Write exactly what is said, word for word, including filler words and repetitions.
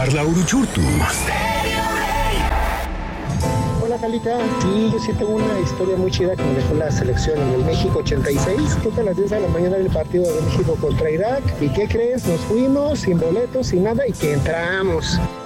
Carla Uruchurtu. Hola, Carlita. Sí, yo sí tengo una historia muy chida que me dejó la selección en el México ochenta y seis. Creo que a las diez de la mañana era el partido de México contra Irak. ¿Y qué crees? Nos fuimos sin boletos, sin nada y que entramos.